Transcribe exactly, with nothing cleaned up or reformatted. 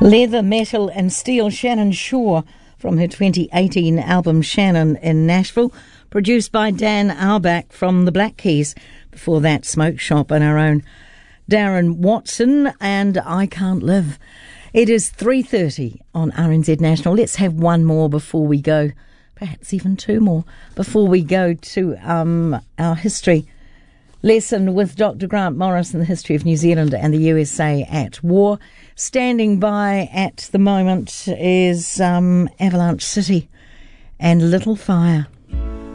Leather, Metal and Steel, Shannon Shaw from her twenty eighteen album Shannon in Nashville, produced by Dan Auerbach from the Black Keys. Before that, Smoke Shop and our own Darren Watson and I Can't Live. It is three thirty on R N Z National. Let's have one more before we go, perhaps even two more, before we go to um, our history lesson with Doctor Grant Morris in the history of New Zealand and the U S A at war. Standing by at the moment is um, Avalanche City and Little Fire.